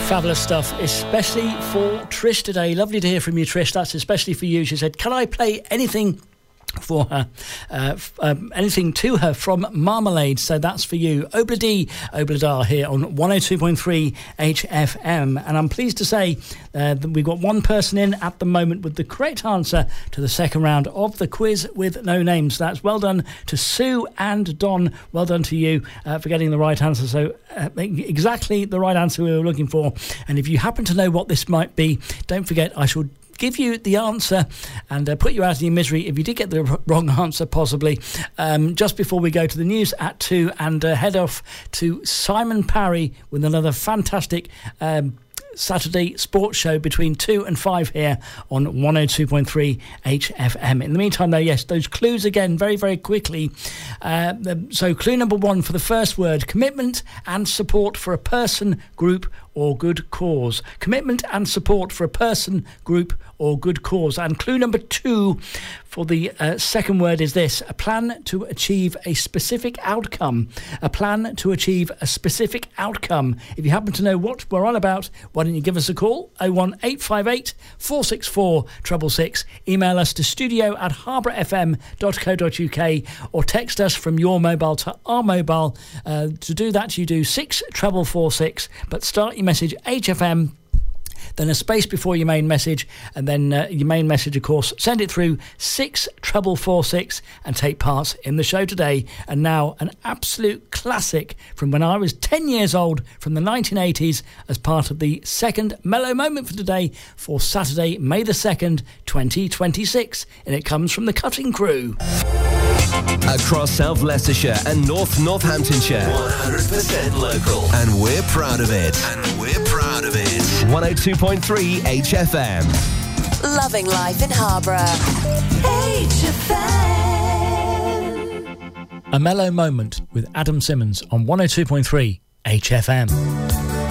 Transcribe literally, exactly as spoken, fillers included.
Fabulous stuff, especially for Trish today. Lovely to hear from you, Trish. That's especially for you. She said, can I play anything for her, uh, f- um, anything to her from Marmalade? So that's for you. Obladi, Obladar here on one oh two point three H F M. And I'm pleased to say uh, that we've got one person in at the moment with the correct answer to the second round of the quiz with no names. So that's well done to Sue and Don. Well done to you uh, for getting the right answer. So uh, exactly the right answer we were looking for. And if you happen to know what this might be, don't forget I shall give you the answer and uh, put you out of your misery if you did get the r- wrong answer, possibly, um, just before we go to the news at two and uh, head off to Simon Parry with another fantastic um, Saturday sports show between two and five here on one oh two point three H F M. In the meantime, though, yes, those clues again very, very quickly. Uh, so clue number one for the first word, commitment and support for a person, group or good cause. Commitment and support for a person, group or good cause. And clue number two for the uh, second word is this: a plan to achieve a specific outcome. A plan to achieve a specific outcome. If you happen to know what we're on about, why don't you give us a call? oh one eight five eight, four six four, six six six. Email us to studio at harbour f m dot co dot u k or text us from your mobile to our mobile. Uh, to do that, you do six treble four six, but start your message H F M, then a space before your main message, and then uh, your main message, of course, send it through six treble four six and take part in the show today. And now an absolute classic from when I was ten years old, from the nineteen eighties, as part of the second Mellow Moment for today for Saturday, May the second, twenty twenty-six, and it comes from the Cutting Crew. Across South Leicestershire and North Northamptonshire, one hundred percent local, and we're proud of it. And we're proud of it. one oh two point three H F M. Loving life in Harborough. H F M. A Mellow Moment with Adam Simmons on one oh two point three H F M.